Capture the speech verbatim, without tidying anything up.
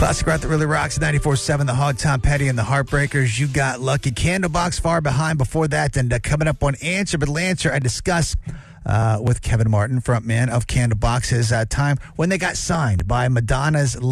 Classic rock that really rocks. ninety-four seven, The Hog, Tom Petty and the Heartbreakers. You got Lucky. Candlebox far behind before that. And uh, coming up on Answer But Lancer, I discuss uh, with Kevin Martin, frontman of Candlebox, his uh, time when they got signed by Madonna's